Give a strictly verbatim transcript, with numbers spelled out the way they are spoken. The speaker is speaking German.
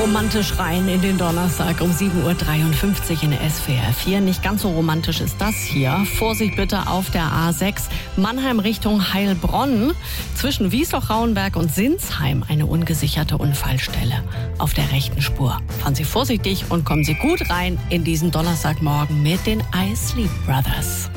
romantisch rein in den Donnerstag um sieben Uhr dreiundfünfzig in der S W R vier. Nicht ganz so romantisch ist das hier. Vorsicht bitte auf der A sechs, Mannheim Richtung Heilbronn. Zwischen Wiesloch-Rauenberg und Sinsheim eine ungesicherte Unfallstelle auf der rechten Spur. Fahren Sie vorsichtig und kommen Sie gut rein in diesen Donnerstagmorgen mit den I Sleep Brothers.